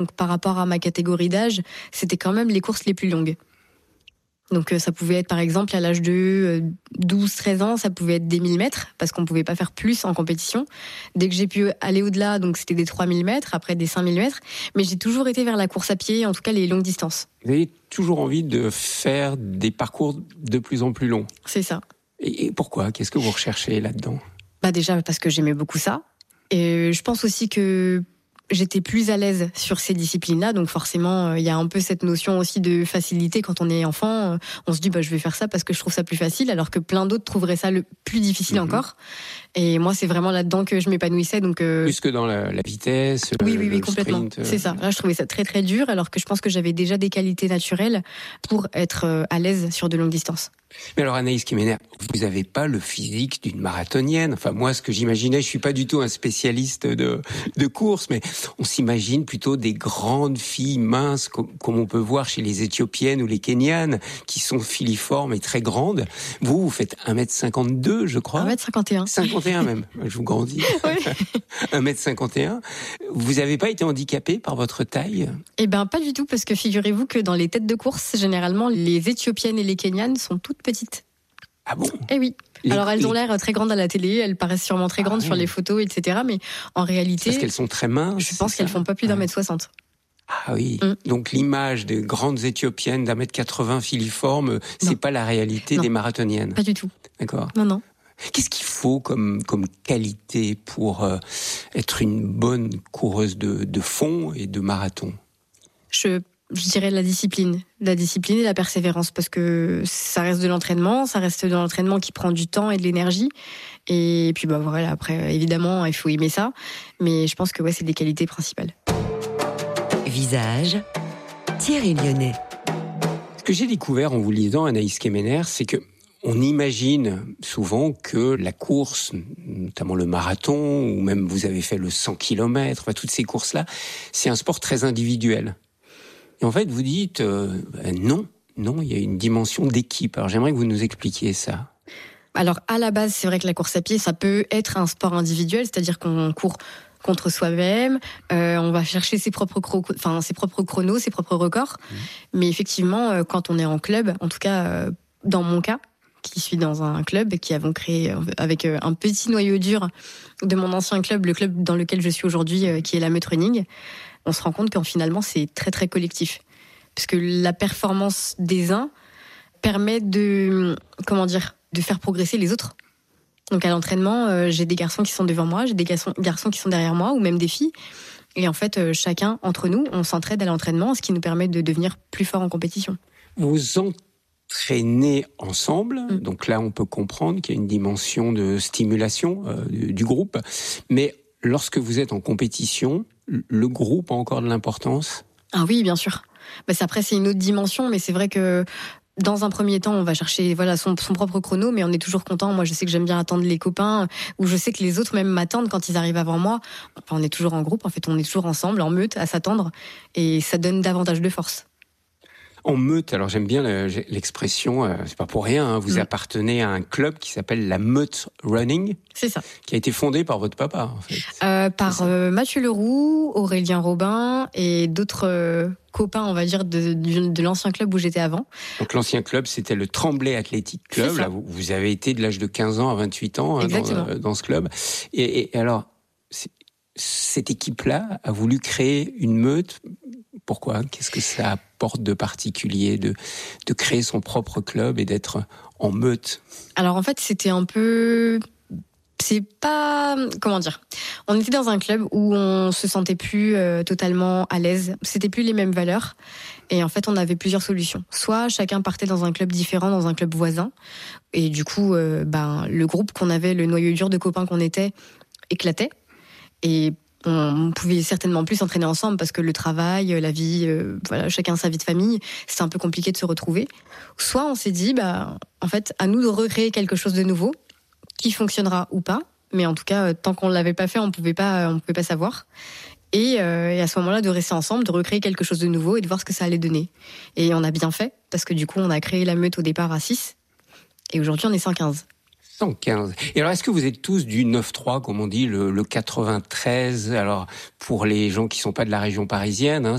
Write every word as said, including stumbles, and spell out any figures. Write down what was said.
Donc par rapport à ma catégorie d'âge, c'était quand même les courses les plus longues. Donc ça pouvait être par exemple à l'âge de douze treize ans, ça pouvait être des mille mètres, parce qu'on ne pouvait pas faire plus en compétition. Dès que j'ai pu aller au-delà, donc c'était des trois mille mètres, après des cinq mille mètres. Mais j'ai toujours été vers la course à pied, en tout cas les longues distances. Vous avez toujours envie de faire des parcours de plus en plus longs. C'est ça. Et pourquoi ? Qu'est-ce que vous recherchez là-dedans ? Bah déjà parce que j'aimais beaucoup ça. Et je pense aussi que j'étais plus à l'aise sur ces disciplines-là, donc forcément, il y a un peu cette notion aussi de facilité quand on est enfant. On se dit, bah, je vais faire ça parce que je trouve ça plus facile, alors que plein d'autres trouveraient ça le plus difficile mmh. encore. Et moi, c'est vraiment là-dedans que je m'épanouissais. Donc, euh... plus que dans la, la vitesse, oui, oui, le, oui, le complètement. sprint. Euh... C'est ça. Là, je trouvais ça très, très dur, alors que je pense que j'avais déjà des qualités naturelles pour être à l'aise sur de longues distances. Mais alors Anaïs Kemener, vous n'avez pas le physique d'une marathonienne. Enfin moi, ce que j'imaginais, je suis pas du tout un spécialiste de de course, mais on s'imagine plutôt des grandes filles minces, comme, comme on peut voir chez les Éthiopiennes ou les Kenyanes, qui sont filiformes et très grandes. Vous, vous faites un mètre cinquante-deux, je crois. un mètre cinquante et un. cinquante et un même. Je vous grandis. Oui. un mètre cinquante et un. Vous n'avez pas été handicapé par votre taille ? Eh ben pas du tout, parce que figurez-vous que dans les têtes de course, généralement, les Éthiopiennes et les Kenyanes sont toutes petites. Ah bon ? Eh oui. Les, Alors elles ont l'air très grandes à la télé, elles paraissent sûrement très grandes ah, sur oui. les photos, et cetera. Mais en réalité, parce qu'elles sont très minces. Je pense qu'elles font pas plus d'un mètre soixante. Ah oui. Mm. Donc l'image des grandes Éthiopiennes d'un mètre quatre-vingts filiformes, c'est non. pas la réalité non. des marathoniennes. Pas du tout. D'accord. Non, non. Qu'est-ce qu'il faut comme comme qualité pour euh, être une bonne coureuse de de fond et de marathon ? Je Je dirais la discipline, la discipline et la persévérance, parce que ça reste de l'entraînement, ça reste de l'entraînement qui prend du temps et de l'énergie. Et puis bah voilà, après évidemment il faut aimer ça, mais je pense que ouais c'est des qualités principales. Visage, Thierry Lyonnais. Ce que j'ai découvert en vous lisant, Anaïs Kemener, c'est que on imagine souvent que la course, notamment le marathon, ou même vous avez fait le cent kilomètres, enfin toutes ces courses-là, c'est un sport très individuel. Et en fait, vous dites euh, ben non, non, il y a une dimension d'équipe. Alors j'aimerais que vous nous expliquiez ça. Alors à la base, c'est vrai que la course à pied, ça peut être un sport individuel, c'est-à-dire qu'on court contre soi-même, euh, on va chercher ses propres, cro- enfin, ses propres chronos, ses propres records. Mmh. Mais effectivement, quand on est en club, en tout cas euh, dans mon cas, qui suis dans un club qui avons créé avec un petit noyau dur de mon ancien club, le club dans lequel je suis aujourd'hui, euh, qui est la Meute Running, on se rend compte qu'en finalement c'est très très collectif, parce que la performance des uns permet de comment dire de faire progresser les autres. Donc à l'entraînement, euh, j'ai des garçons qui sont devant moi, j'ai des garçons, garçons qui sont derrière moi, ou même des filles. Et en fait, euh, chacun entre nous, on s'entraide à l'entraînement, ce qui nous permet de devenir plus fort en compétition. Vous entraînez ensemble, mmh. donc là on peut comprendre qu'il y a une dimension de stimulation euh, du, du groupe. Mais lorsque vous êtes en compétition, le groupe a encore de l'importance ? Ah oui, bien sûr. Bah, c'est, après, c'est une autre dimension, mais c'est vrai que dans un premier temps, on va chercher voilà son, son propre chrono, mais on est toujours content. Moi, je sais que j'aime bien attendre les copains, ou je sais que les autres même m'attendent quand ils arrivent avant moi. Enfin, on est toujours en groupe, en fait, on est toujours ensemble, en meute, à s'attendre, et ça donne davantage de force. En meute, alors j'aime bien l'expression, euh, c'est pas pour rien, hein, vous mmh. appartenez à un club qui s'appelle la Meute Running. C'est ça. Qui a été fondé par votre papa, en fait. Euh, par euh, Mathieu Leroux, Aurélien Robin et d'autres euh, copains, on va dire, de, de, de l'ancien club où j'étais avant. Donc l'ancien club, c'était le Tremblay Athletic Club. Là, vous, vous avez été de l'âge de quinze ans à vingt-huit ans hein, dans, euh, dans ce club. Et, et alors, cette équipe-là a voulu créer une meute. Pourquoi ? Qu'est-ce que ça apporte de particulier de, de créer son propre club et d'être en meute ? Alors en fait, c'était un peu... C'est pas... Comment dire ? On était dans un club où on se sentait plus euh, totalement à l'aise. C'était plus les mêmes valeurs. Et en fait, on avait plusieurs solutions. Soit chacun partait dans un club différent, dans un club voisin. Et du coup, euh, ben, le groupe qu'on avait, le noyau dur de copains qu'on était, éclatait. Et on pouvait certainement plus s'entraîner ensemble parce que le travail, la vie, euh, voilà, chacun sa vie de famille, c'était un peu compliqué de se retrouver. Soit on s'est dit, bah, en fait, à nous de recréer quelque chose de nouveau, qui fonctionnera ou pas, mais en tout cas, tant qu'on l'avait pas fait, on pouvait pas, on pouvait pas savoir. Et, euh, et à ce moment-là, de rester ensemble, de recréer quelque chose de nouveau et de voir ce que ça allait donner. Et on a bien fait parce que du coup, on a créé la meute au départ à six et aujourd'hui, on est cent quinze. cent quinze. Et alors, est-ce que vous êtes tous du neuf trois, comme on dit, le, le quatre-vingt-treize? Alors, pour les gens qui sont pas de la région parisienne, hein,